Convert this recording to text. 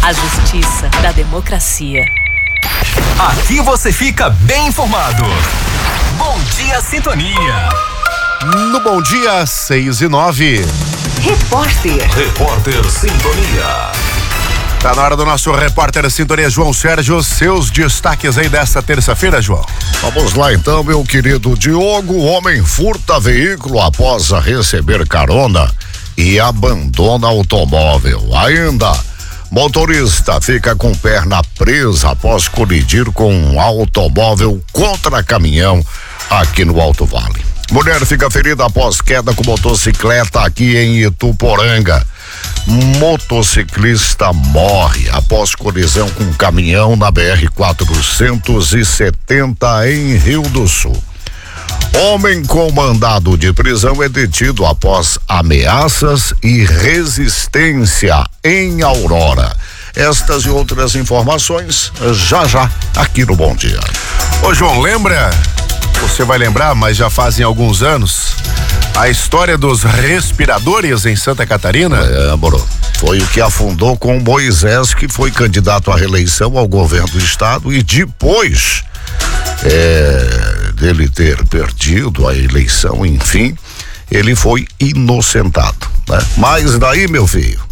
A justiça da democracia. Aqui você fica bem informado. Bom Dia Sintonia. No Bom Dia 6:09. Repórter Sintonia. Tá na hora do nosso Repórter Sintonia, João Sérgio. Seus destaques aí dessa terça-feira, João. Vamos lá então, meu querido Diogo. O homem furta veículo após receber carona e abandona automóvel. Ainda, motorista fica com perna presa após colidir com um automóvel contra caminhão aqui no Alto Vale. Mulher fica ferida após queda com motocicleta aqui em Ituporanga. Motociclista morre após colisão com caminhão na BR-470 em Rio do Sul. Homem com mandado de prisão é detido após ameaças e resistência em Aurora. Estas e outras informações já aqui no Bom Dia. Ô, João, lembra? Você vai lembrar, mas já fazem alguns anos, a história dos respiradores em Santa Catarina? Moro. Foi o que afundou com Moisés, que foi candidato à reeleição ao governo do estado, e depois dele ter perdido a eleição, enfim, ele foi inocentado, né? Mas daí, meu filho,